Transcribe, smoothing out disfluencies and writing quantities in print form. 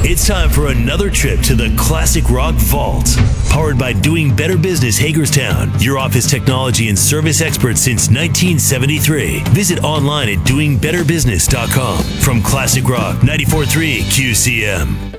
It's time for another trip to the Classic Rock Vault. Powered by Doing Better Business Hagerstown, your office technology and service expert since 1973. Visit online at doingbetterbusiness.com. From Classic Rock 94.3 QCM.